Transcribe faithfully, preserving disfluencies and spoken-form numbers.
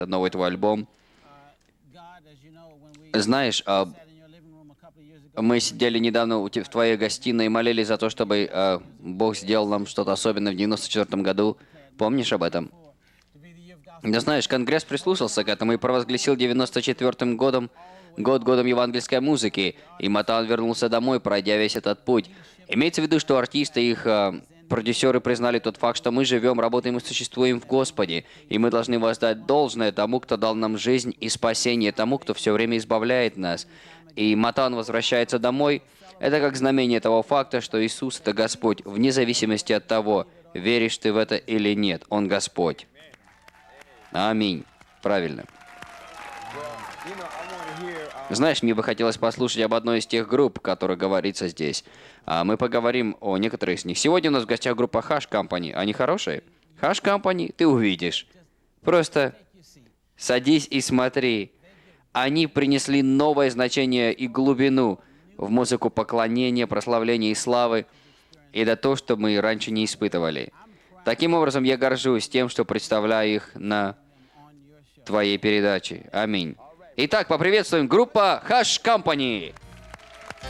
новый твой альбом. Знаешь, а, мы сидели недавно у те- в твоей гостиной и молились за то, чтобы а, Бог сделал нам что-то особенное в девяносто четвертом году. Помнишь об этом? Да знаешь, Конгресс прислушался к этому и провозгласил девяносто четвертым годом год годом евангельской музыки, и Матан вернулся домой, пройдя весь этот путь. Имеется в виду, что артисты и их а, продюсеры признали тот факт, что мы живем, работаем и существуем в Господе, и мы должны воздать должное тому, кто дал нам жизнь и спасение, тому, кто все время избавляет нас. И Матан возвращается домой. Это как знамение того факта, что Иисус — это Господь, вне зависимости от того, веришь ты в это или нет. Он Господь. Аминь. Правильно. Знаешь, мне бы хотелось послушать об одной из тех групп, о которых говорится здесь. А мы поговорим о некоторых из них. Сегодня у нас в гостях группа Hush Company. Они хорошие? Hush Company, ты увидишь. Просто садись и смотри. Они принесли новое значение и глубину в музыку поклонения, прославления и славы. И это то, что мы раньше не испытывали. Таким образом, я горжусь тем, что представляю их на твоей передаче. Аминь. Итак, поприветствуем группа Hush Company.